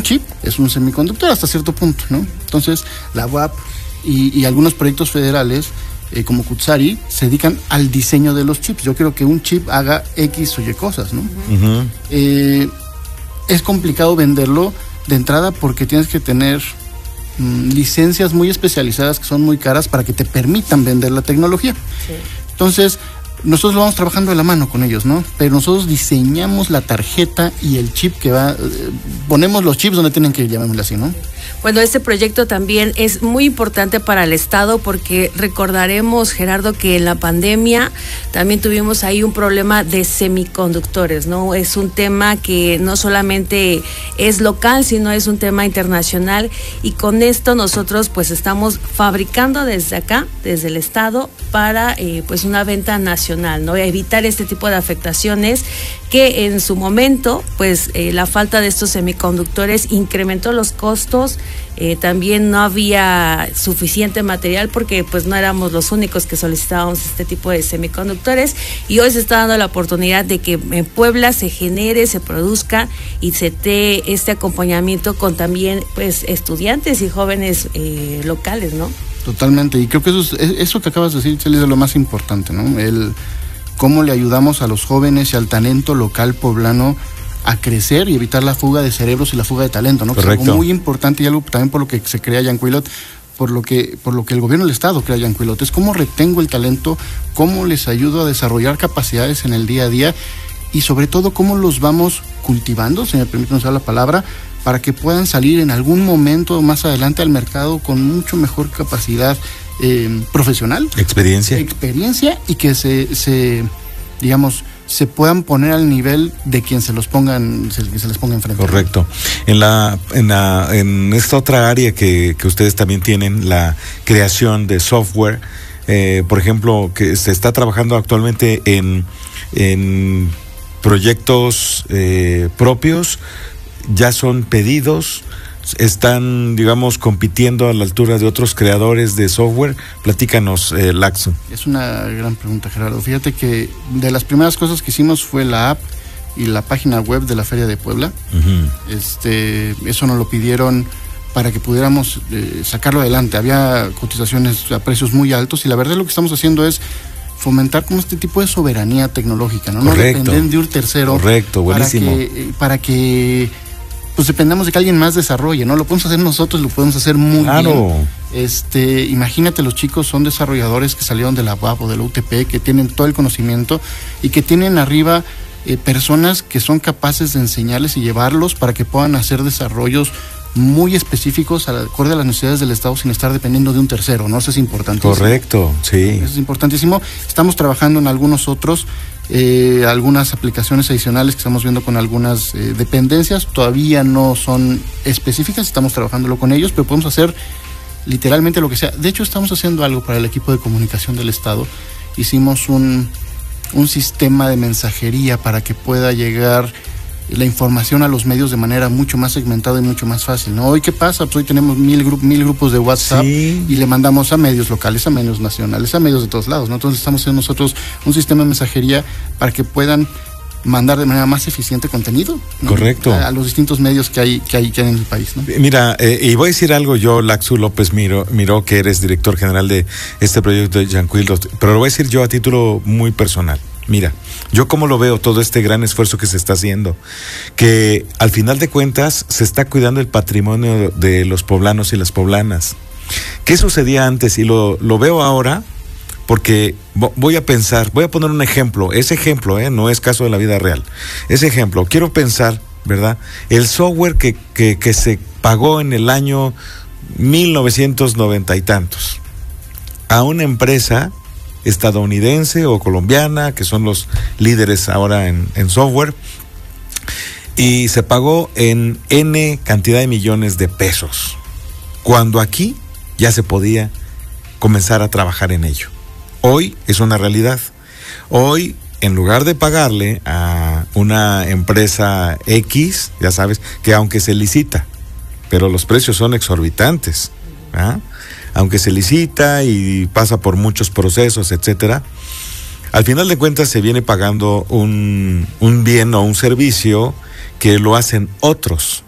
chip es un semiconductor hasta cierto punto, ¿no? Entonces, la UAP y algunos proyectos federales, como Cutzari, se dedican al diseño de los chips. Yo quiero que un chip haga X o Y cosas, ¿no? Es complicado venderlo de entrada porque tienes que tener licencias muy especializadas que son muy caras para que te permitan vender la tecnología. Sí. Entonces, nosotros lo vamos trabajando de la mano con ellos, ¿no? Pero nosotros diseñamos la tarjeta y el chip que va, ponemos los chips donde tienen que ir, llamémoslo así, ¿no? Bueno, este proyecto también es muy importante para el Estado porque recordaremos, Gerardo, que en la pandemia también tuvimos ahí un problema de semiconductores, ¿no? Es un tema que no solamente es local, sino es un tema internacional, y con esto nosotros pues estamos fabricando desde acá, desde el Estado, para pues una venta nacional, ¿no? Evitar este tipo de afectaciones que en su momento pues la falta de estos semiconductores incrementó los costos. También no había suficiente material porque pues no éramos los únicos que solicitábamos este tipo de semiconductores, y hoy se está dando la oportunidad de que en Puebla se genere, se produzca y se dé este acompañamiento con también pues estudiantes y jóvenes locales, ¿no? Totalmente, y creo que eso que acabas de decir, Celia, es lo más importante, ¿no? El cómo le ayudamos a los jóvenes y al talento local poblano a crecer y evitar la fuga de cerebros y la fuga de talento, ¿no? Correcto. Que es algo muy importante y algo también por lo que se crea Yancuilot, por lo que el gobierno del Estado crea Yancuilot. Es cómo retengo el talento, cómo les ayudo a desarrollar capacidades en el día a día y sobre todo cómo los vamos cultivando, si me permiten usar la palabra, para que puedan salir en algún momento más adelante al mercado con mucho mejor capacidad profesional. Experiencia y que se puedan poner al nivel de quien se les ponga enfrente. Correcto. En esta otra área que ustedes también tienen, la creación de software, por ejemplo, que se está trabajando actualmente en proyectos propios, ya son pedidos, están, digamos, compitiendo a la altura de otros creadores de software. Platícanos, Laxo. Es una gran pregunta, Gerardo. Fíjate que de las primeras cosas que hicimos fue la app y la página web de la Feria de Puebla. Eso nos lo pidieron para que pudiéramos sacarlo adelante. Había cotizaciones a precios muy altos y la verdad lo que estamos haciendo es fomentar como este tipo de soberanía tecnológica, ¿no? Correcto. No depender de un tercero. Correcto, buenísimo. Para que pues dependamos de que alguien más desarrolle, ¿no? Lo podemos hacer nosotros, lo podemos hacer muy bien. Imagínate, los chicos son desarrolladores que salieron de la UAP o de la UTP, que tienen todo el conocimiento y que tienen arriba personas que son capaces de enseñarles y llevarlos para que puedan hacer desarrollos muy específicos acorde a las necesidades del Estado sin estar dependiendo de un tercero, ¿no? Eso es importantísimo. Correcto, sí. Eso es importantísimo. Estamos trabajando en algunos otros, algunas aplicaciones adicionales que estamos viendo con algunas dependencias, todavía no son específicas, estamos trabajándolo con ellos, pero podemos hacer literalmente lo que sea. De hecho, estamos haciendo algo para el equipo de comunicación del Estado. Hicimos un sistema de mensajería para que pueda llegar la información a los medios de manera mucho más segmentada y mucho más fácil, ¿no? Hoy, ¿qué pasa? Pues hoy tenemos 1000 grupos de WhatsApp, sí, y le mandamos a medios locales, a medios nacionales, a medios de todos lados, ¿no? Entonces estamos haciendo nosotros un sistema de mensajería para que puedan mandar de manera más eficiente contenido, ¿no? Correcto. A los distintos medios que hay en el país, ¿no? Mira, y voy a decir algo yo, Laxu López Miró, que eres director general de este proyecto de Yancuilot, pero lo voy a decir yo a título muy personal. Mira, yo como lo veo todo este gran esfuerzo que se está haciendo, que al final de cuentas se está cuidando el patrimonio de los poblanos y las poblanas. ¿Qué sucedía antes? Y lo veo ahora, porque voy a poner un ejemplo. Ese ejemplo, no es caso de la vida real. Ese ejemplo, quiero pensar, ¿verdad? El software que se pagó en el año 1990 y tantos a una empresa estadounidense o colombiana, que son los líderes ahora en software, y se pagó en N cantidad de millones de pesos, cuando aquí ya se podía comenzar a trabajar en ello. Hoy es una realidad. Hoy, en lugar de pagarle a una empresa X, ya sabes, que aunque se licita, pero los precios son exorbitantes, ¿ah? Aunque se licita y pasa por muchos procesos, etcétera, al final de cuentas se viene pagando un bien o un servicio que lo hacen otros,